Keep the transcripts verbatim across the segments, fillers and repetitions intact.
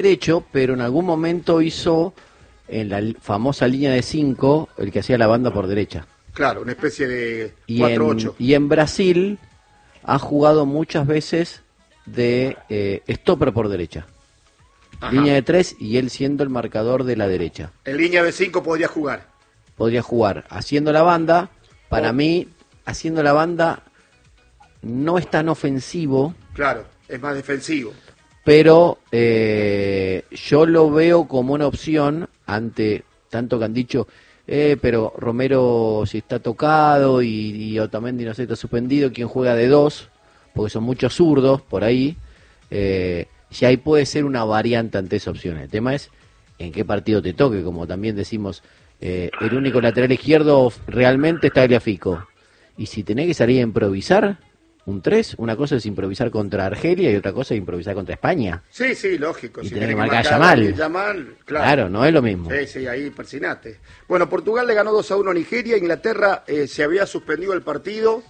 derecho, pero en algún momento hizo en la famosa línea de cinco el que hacía la banda por derecha. Claro, una especie de Y en, cuatro ocho. y en Brasil ha jugado muchas veces de eh, stopper por derecha. Ajá. Línea de tres y él siendo el marcador de la derecha. En línea de cinco podría jugar. Podría jugar haciendo la banda. Para Oh. mí, haciendo la banda no es tan ofensivo, Claro, es más defensivo. pero eh, yo lo veo como una opción ante tanto que han dicho, eh, pero Romero si está tocado y, y Otamendi no sé, está suspendido, ¿quién juega de dos? Porque son muchos zurdos por ahí. Eh, si ahí puede ser una variante ante esa opción. El tema es en qué partido te toque, como también decimos, eh, el único lateral izquierdo realmente está Tagliafico. Y si tenés que salir a improvisar un tres, una cosa es improvisar contra Argelia y otra cosa es improvisar contra España. Sí, sí, lógico. Y si tenés tenés que marcar a marcar Yamal. Yamal, claro. Claro, no es lo mismo. Sí, sí, ahí persinate. Bueno, Portugal le ganó dos a uno a Nigeria. Inglaterra eh, se había suspendido el partido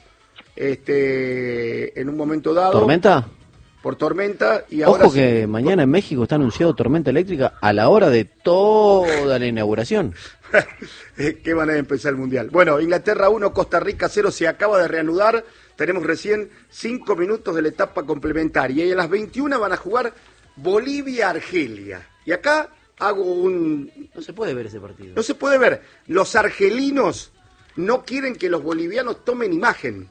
este, en un momento dado. ¿Tormenta? Por tormenta. Y ahora Ojo que mañana en México está anunciado tormenta eléctrica a la hora de toda la inauguración. ¿Qué van a empezar el Mundial? Bueno, Inglaterra uno, Costa Rica cero, se acaba de reanudar. Tenemos recién cinco minutos de la etapa complementaria. Y a las veintiuna van a jugar Bolivia-Argelia. Y acá hago un... No se puede ver ese partido. No se puede ver. Los argelinos no quieren que los bolivianos tomen imagen.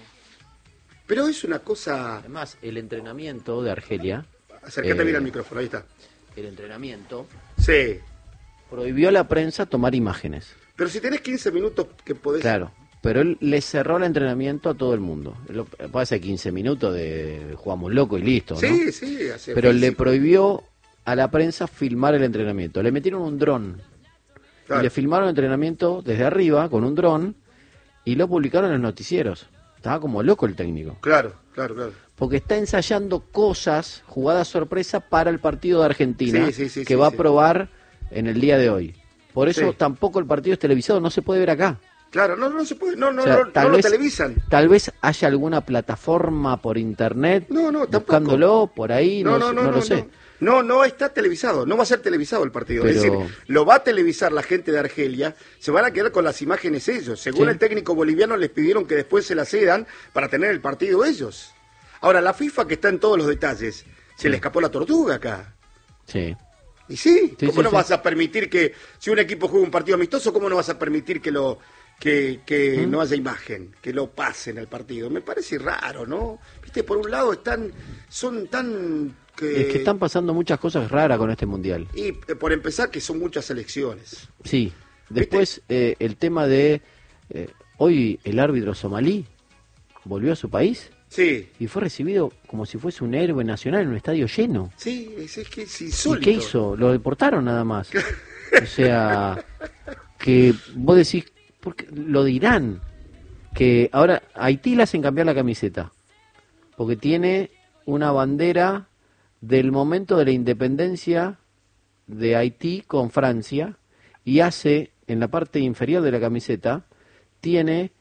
Pero es una cosa... Además, el entrenamiento de Argelia... Acércate eh, bien al micrófono, ahí está. El entrenamiento Sí. prohibió a la prensa tomar imágenes. Pero si tenés quince minutos que podés... Claro, pero él le cerró el entrenamiento a todo el mundo. Lo, pasa quince minutos de jugamos loco y listo, ¿no? Sí, sí. Hace Pero físico. le prohibió a la prensa filmar el entrenamiento. Le metieron un dron. Claro. Y le filmaron el entrenamiento desde arriba con un dron y lo publicaron en los noticieros. Estaba como loco el técnico. Claro, claro, claro. Porque está ensayando cosas, jugadas sorpresa para el partido de Argentina, Sí, sí, sí, que sí, va a sí. probar en el día de hoy. Por eso Sí. tampoco el partido es televisado, no se puede ver acá. Claro, no, no se puede, no, no, O sea, no, tal no vez, lo televisan. Tal vez haya alguna plataforma por internet No, no, tampoco. buscándolo por ahí, no, No, no, no, no no, lo sé. No, no, no está televisado, no va a ser televisado el partido. Es Pero- decir, lo va a televisar la gente de Argelia, se van a quedar con las imágenes ellos. Según Sí. el técnico boliviano les pidieron que después se las cedan para tener el partido ellos. Ahora, la FIFA que está en todos los detalles, se Sí. le escapó la tortuga acá. Sí. Y sí, Sí, ¿cómo sí, no sí. vas a permitir que, si un equipo juega un partido amistoso, cómo no vas a permitir que lo que, que ¿Mm? no haya imagen, que lo pasen al partido? Me parece raro, ¿no? Viste, por un lado están, son tan... Que, Es que están pasando muchas cosas raras con este mundial. Y eh, por empezar que son muchas elecciones. Sí. Después eh, el tema de eh, hoy el árbitro somalí volvió a su país Sí, y fue recibido como si fuese un héroe nacional en un estadio lleno. sí, es, es que es ¿Y insólito. qué hizo? Lo deportaron nada más. O sea, que vos decís, porque lo dirán, que ahora a Haití le hacen cambiar la camiseta, porque tiene una bandera del momento de la independencia de Haití con Francia, y hace, en la parte inferior de la camiseta, tiene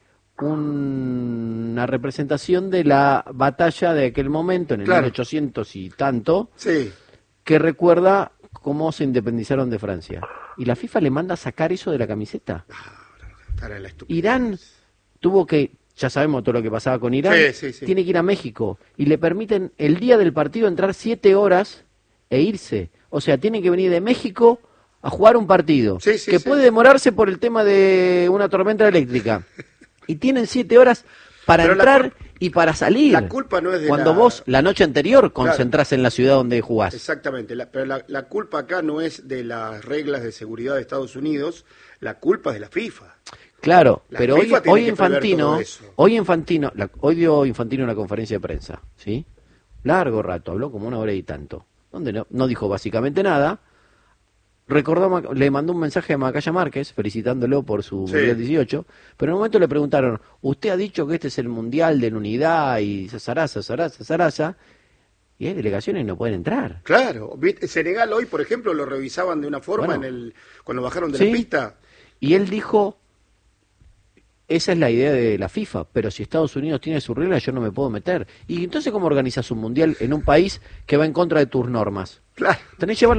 un- una representación de la batalla de aquel momento, en el Claro. mil ochocientos y tanto, Sí, que recuerda cómo se independizaron de Francia. Y la FIFA le manda a sacar eso de la camiseta. para la estupidez. Irán tuvo que, ya sabemos todo lo que pasaba con Irán, Sí, sí, sí. tiene que ir a México y le permiten el día del partido entrar siete horas e irse. O sea, tiene que venir de México a jugar un partido Sí, sí, que sí. puede demorarse por el tema de una tormenta eléctrica. Y tienen siete horas para Pero la entrar cul- y para salir. la culpa no es de Cuando la- vos la noche anterior concentrás en la ciudad donde jugás. Exactamente, la- pero la, la culpa acá no es de las reglas de seguridad de Estados Unidos, la culpa es de la FIFA. Claro, La pero hoy, FIFA tiene hoy que prever Infantino, todo eso. hoy Infantino, la- hoy dio Infantino una conferencia de prensa, ¿sí? Largo rato, habló como una hora y tanto, donde no, no dijo básicamente nada. Recordó, a Mac- le mandó un mensaje a Macaya Márquez felicitándolo por su Sí. Mundial dieciocho, pero en un momento le preguntaron, usted ha dicho que este es el Mundial de la Unidad y zaraza, zaraza, zaraza, y hay delegaciones que no pueden entrar. Claro, ¿viste? Senegal hoy, por ejemplo, lo revisaban de una forma Bueno. en el cuando bajaron de Sí. la pista. Y él dijo, esa es la idea de la FIFA, pero si Estados Unidos tiene sus reglas, yo no me puedo meter. Y entonces, ¿cómo organizas un mundial en un país que va en contra de tus normas? Claro. Tenés que llevar